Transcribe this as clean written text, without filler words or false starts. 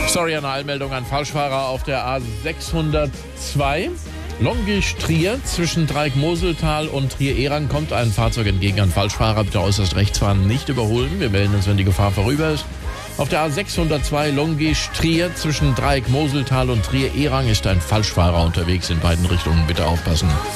Sorry, eine Eilmeldung an Falschfahrer auf der A602. Longisch-Trier zwischen Dreieck-Moseltal und Trier-Ehrang kommt ein Fahrzeug entgegen. An Falschfahrer bitte äußerst rechts fahren, nicht überholen. Wir melden uns, wenn die Gefahr vorüber ist. Auf der A602 Longisch-Trier zwischen Dreieck-Moseltal und Trier-Ehrang ist ein Falschfahrer unterwegs in beiden Richtungen. Bitte aufpassen.